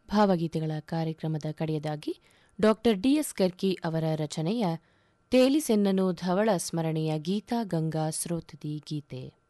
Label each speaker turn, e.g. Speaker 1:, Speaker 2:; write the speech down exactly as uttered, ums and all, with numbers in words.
Speaker 1: ಭಾವಗೀತೆಗಳ ಕಾರ್ಯಕ್ರಮದ ಕಡೆಯದಾಗಿ ಡಾಕ್ಟರ್ ಡಿಎಸ್ ಕರ್ಕಿ ಅವರ ರಚನೆಯ ತೇಲಿಸೆನ್ನನು ಧವಳ ಸ್ಮರಣೆಯ ಗೀತಾ ಗಂಗಾ ಸ್ರೋತದಿ ಗೀತೆ.